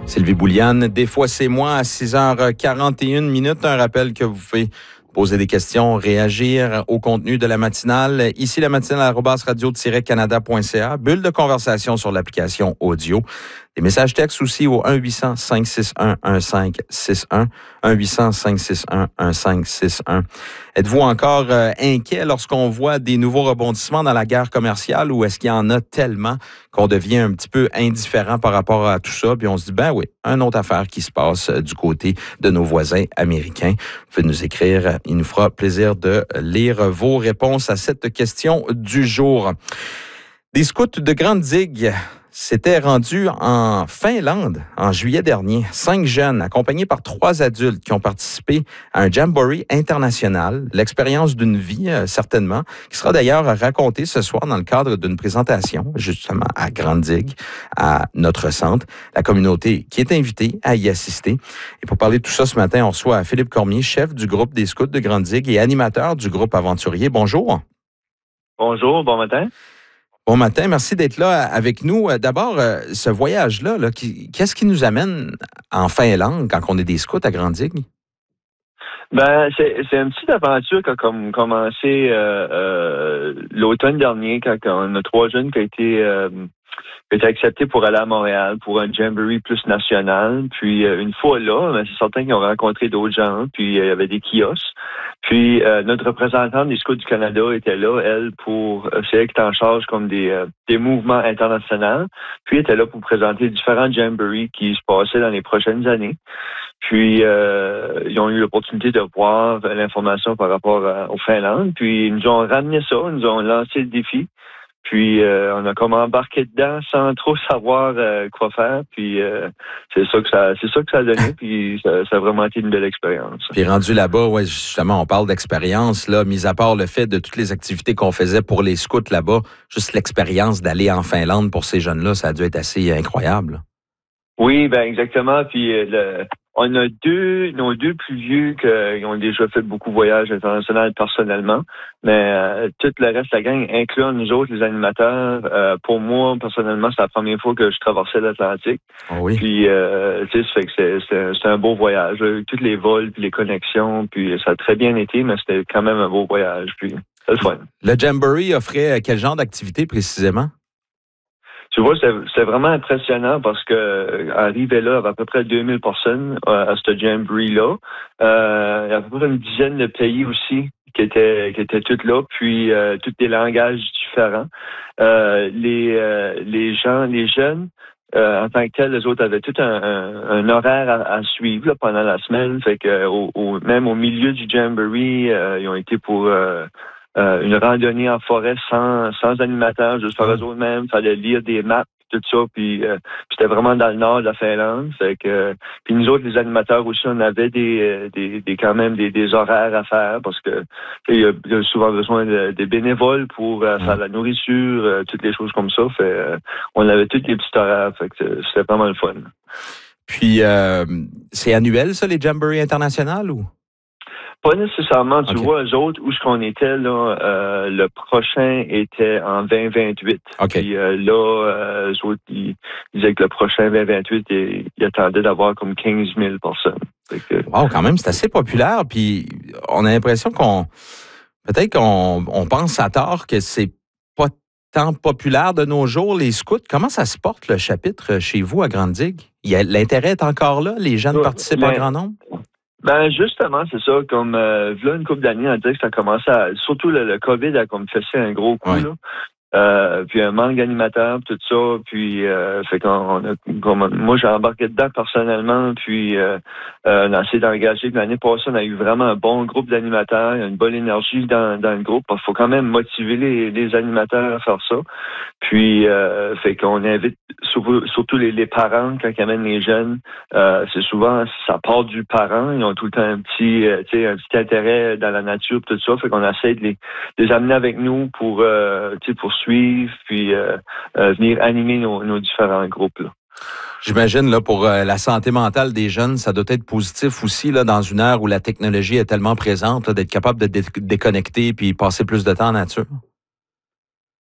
Sylvie Bouliane, des fois c'est moi à 6h41. Un rappel que vous pouvez poser des questions, réagir au contenu de la matinale. Ici, la matinale @radio-canada.ca. Bulle de conversation sur l'application audio. Des messages textes aussi au 1-800-561-1561. 1-800-561-1561. Êtes-vous encore inquiet lorsqu'on voit des nouveaux rebondissements dans la guerre commerciale ou est-ce qu'il y en a tellement qu'on devient un petit peu indifférent par rapport à tout ça? Puis on se dit, ben oui, une autre affaire qui se passe du côté de nos voisins américains. Vous pouvez nous écrire. Il nous fera plaisir de lire vos réponses à cette question du jour. Des scouts de Grande Digue s'étaient rendus en Finlande en juillet dernier. 5 jeunes, accompagnés par 3 adultes qui ont participé à un jamboree international. L'expérience d'une vie, certainement, qui sera d'ailleurs racontée ce soir dans le cadre d'une présentation, justement, à Grande Digue, à notre centre. La communauté qui est invitée à y assister. Et pour parler de tout ça ce matin, on reçoit Philippe Cormier, chef du groupe des scouts de Grande Digue et animateur du groupe aventurier. Bonjour. Bonjour, bon matin. Bon matin, merci d'être là avec nous. D'abord, ce voyage-là, qu'est-ce qui nous amène en Finlande quand on est des scouts à Grande Digue? Ben, c'est une petite aventure qui a commencé l'automne dernier quand on a 3 jeunes qui ont été acceptés pour aller à Montréal pour un jamboree plus national. Puis une fois là, ben, c'est certain qu'ils ont rencontré d'autres gens, puis il y avait des kiosques. Puis notre représentante des Scouts du Canada était là, elle, c'est elle qui est en charge comme des mouvements internationaux. Puis elle était là pour présenter différents jamborees qui se passaient dans les prochaines années. Puis ils ont eu l'opportunité de voir l'information par rapport aux Finlandes. Puis ils nous ont ramené ça, ils nous ont lancé le défi. Puis on a comme embarqué dedans sans trop savoir quoi faire. Puis c'est ça que ça a donné. Puis ça a vraiment été une belle expérience. Puis rendu là-bas, ouais, justement, on parle d'expérience là, mis à part le fait de toutes les activités qu'on faisait pour les scouts là-bas, juste l'expérience d'aller en Finlande pour ces jeunes-là, ça a dû être assez incroyable. Oui, ben exactement. Puis on a nos 2 plus vieux qui ont déjà fait beaucoup de voyages internationaux personnellement, mais tout le reste de la gang, incluant nous autres, les animateurs, pour moi, personnellement, c'est la première fois que je traversais l'Atlantique. Oh oui. Puis, tu sais, ça fait que c'est un beau voyage. Tous les vols, puis les connexions, puis ça a très bien été, mais c'était quand même un beau voyage. Puis, c'est le fun. Le jamboree offrait quel genre d'activité précisément? Tu vois, c'est vraiment impressionnant parce que arrivé là, il y avait à peu près 2000 personnes à ce jamboree-là. Il y a à peu près une dizaine de pays aussi qui étaient toutes là, puis tous des langages différents. Les jeunes, en tant que tels, les autres avaient tout un horaire à suivre là, pendant la semaine. Fait que même au milieu du jamboree, ils ont été pour une randonnée en forêt sans animateur, juste par eux-mêmes. Il fallait lire des maps, tout ça, puis c'était vraiment dans le nord de la Finlande. Fait que puis nous autres, les animateurs aussi, on avait quand même des horaires à faire parce que il y a souvent besoin des bénévoles pour faire la nourriture, toutes les choses comme ça. Fait on avait tous les petits horaires. Fait que c'était vraiment le fun. Puis c'est annuel, ça, les jamborees internationales ou? Pas nécessairement. Tu Okay. vois, eux autres, où est-ce qu'on était, là, le prochain était en 2028. Okay. Puis là, eux autres, ils disaient que le prochain 2028, ils attendaient d'avoir comme 15 000 personnes. Wow, quand même, c'est assez populaire. Puis on a l'impression qu'on pense à tort que c'est pas tant populaire de nos jours, les scouts. Comment ça se porte, le chapitre, chez vous, à Grande Digue? L'intérêt est encore là? Les jeunes participent en grand nombre? Ben justement, c'est ça. Comme là, une couple d'années, on dirait que ça commençait surtout le COVID a comme fait un gros coup, là. Puis un manque d'animateurs, tout ça, puis fait moi j'ai embarqué dedans personnellement, puis on a essayé d'engager. L'année passée, on a eu vraiment un bon groupe d'animateurs, il y a une bonne énergie dans le groupe, parce qu'il faut quand même motiver les animateurs à faire ça. Puis fait qu'on invite surtout les parents quand ils amènent les jeunes. C'est souvent ça part du parent, ils ont tout le temps un petit intérêt dans la nature, tout ça. Fait qu'on essaie de les amener avec nous pour suivre, puis venir animer nos différents groupes. Là. J'imagine, là, pour la santé mentale des jeunes, ça doit être positif aussi, là, dans une ère où la technologie est tellement présente, là, d'être capable de déconnecter puis passer plus de temps en nature.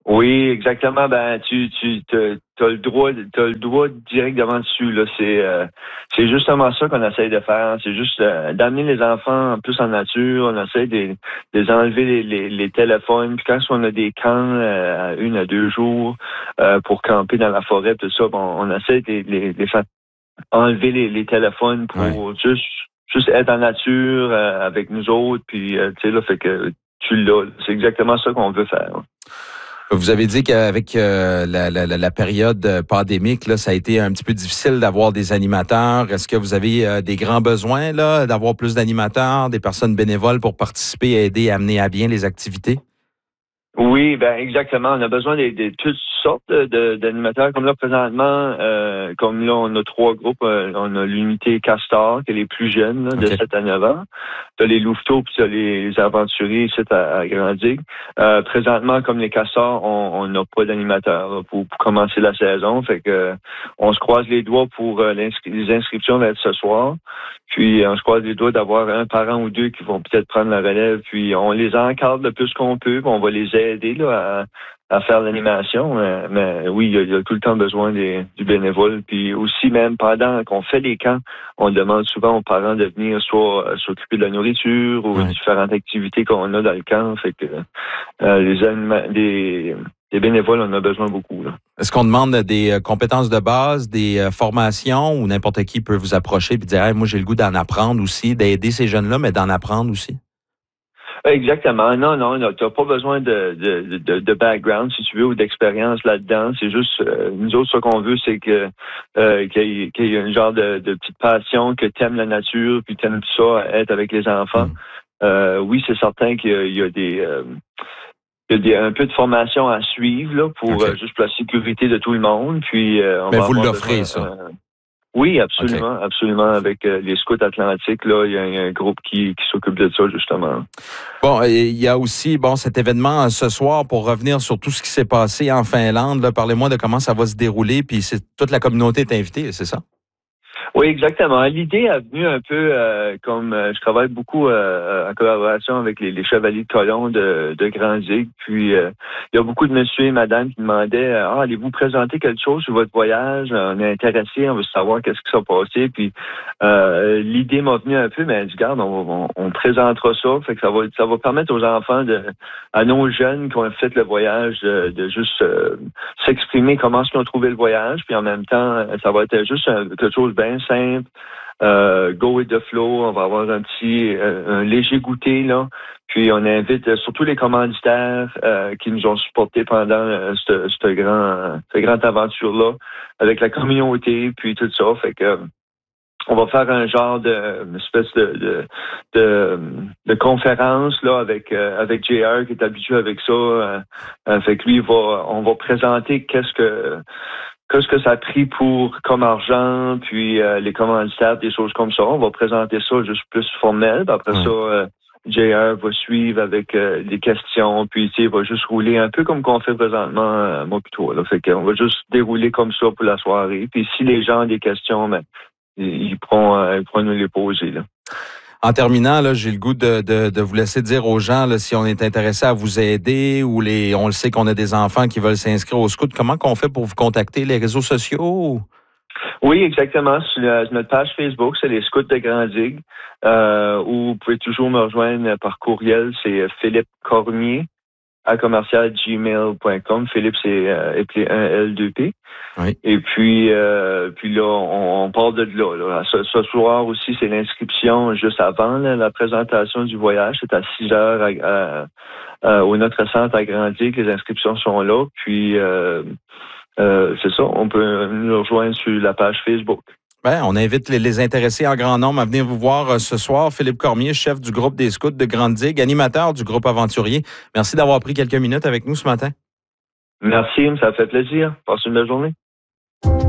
Oui, exactement. Ben, t'as le droit direct devant dessus, là. C'est justement ça qu'on essaye de faire. C'est juste d'amener les enfants plus en nature. On essaie de les enlever les téléphones. Puis quand on a des camps à 1 à 2 jours pour camper dans la forêt, tout ça, bon, on essaie de les faire enlever les téléphones Ouais. pour juste être en nature avec nous autres. Puis tu sais là, fait que tu l'as. C'est exactement ça qu'on veut faire. Vous avez dit qu'avec la période pandémique, là, ça a été un petit peu difficile d'avoir des animateurs. Est-ce que vous avez des grands besoins là, d'avoir plus d'animateurs, des personnes bénévoles pour participer, aider, amener à bien les activités? Oui, ben exactement. On a besoin de toutes sortes d'animateurs. Comme là, présentement, comme là, on a 3 groupes. On a l'unité Castor, qui est les plus jeunes, là, de OK. 7 à 9 ans. T'as les louveteaux, puis t'as les aventuriers ici à Grand-Digue. Présentement, comme les Castors, on n'a pas d'animateur là, pour commencer la saison. Fait que on se croise les doigts pour les inscriptions vont être ce soir. Puis on se croise les doigts d'avoir un parent ou 2 qui vont peut-être prendre la relève. Puis on les encadre le plus qu'on peut. Puis on va les aider là, à faire l'animation. Mais oui, il y a tout le temps besoin du bénévole. Puis aussi, même pendant qu'on fait les camps, on demande souvent aux parents de venir soit s'occuper de la nourriture ou Ouais. différentes activités qu'on a dans le camp. Fait que les bénévoles, on a besoin beaucoup, là. Est-ce qu'on demande des compétences de base, des formations ou n'importe qui peut vous approcher et dire hey, moi j'ai le goût d'en apprendre aussi, d'aider ces jeunes-là, mais d'en apprendre aussi? Exactement. Non, t'as pas besoin de background, si tu veux, ou d'expérience là-dedans. C'est juste, nous autres, ce qu'on veut, c'est que qu'il y ait un genre de petite passion, que t'aimes la nature, puis t'aimes ça, être avec les enfants. Hmm. Oui, c'est certain qu'il y a un peu de formation à suivre là, pour OK. juste pour la sécurité de tout le monde. Puis on Mais va vous avoir l'offrez, besoin. ça. Oui, OK. absolument. Avec les Scouts Atlantiques, là, il y a un groupe qui s'occupe de ça, justement. Bon, et il y a aussi cet événement ce soir pour revenir sur tout ce qui s'est passé en Finlande. Là. Parlez-moi de comment ça va se dérouler, puis toute la communauté est invitée, c'est ça? Oui, exactement. L'idée est venue un peu comme je travaille beaucoup en collaboration avec les Chevaliers de Colomb de Grand-Digue. Puis il y a beaucoup de messieurs et madame qui demandaient allez-vous présenter quelque chose sur votre voyage? On est intéressés, on veut savoir qu'est-ce qui s'est passé. Puis l'idée m'a venue un peu, mais elle dit regarde, on présentera ça. Fait que ça va permettre aux enfants à nos jeunes qui ont fait le voyage de juste s'exprimer comment ils ont trouvé le voyage. Puis en même temps, ça va être juste quelque chose de bien simple. Go with the flow. On va avoir un léger goûter, là. Puis on invite surtout les commanditaires qui nous ont supportés pendant cette grande aventure-là avec la communauté, puis tout ça. Fait que on va faire un genre une espèce de conférence là avec JR qui est habitué avec ça. Fait que lui, on va présenter qu'est-ce que ça a pris comme argent, puis les commanditaires, des choses comme ça. On va présenter ça juste plus formel. Puis après Oui. ça, JR va suivre avec des questions, puis il va juste rouler un peu comme qu'on fait présentement, moi puis toi. Là. Fait qu'on va juste dérouler comme ça pour la soirée. Puis si les gens ont des questions, ben, ils pourront nous les poser. Là. En terminant, là, j'ai le goût de vous laisser dire aux gens là, si on est intéressé à vous aider ou on le sait qu'on a des enfants qui veulent s'inscrire au scout. Comment qu'on fait pour vous contacter? Les réseaux sociaux? Oui, exactement. Sur notre page Facebook, c'est les Scouts de Grand-Digue. Ou vous pouvez toujours me rejoindre par courriel. C'est Philippe Cormier @gmail.com. Philippe, c'est appelé 1L2P. Oui. Et puis là, on part de là. Ce soir aussi, c'est l'inscription juste avant la présentation du voyage. C'est à 6 heures au Notre Centre à Grand-Digue. Les inscriptions sont là. Puis c'est ça, on peut nous rejoindre sur la page Facebook. Ben, on invite les intéressés en grand nombre à venir vous voir ce soir. Philippe Cormier, chef du groupe des Scouts de Grande-Digue, animateur du groupe Aventurier. Merci d'avoir pris quelques minutes avec nous ce matin. Merci, ça fait plaisir. Passez une belle journée.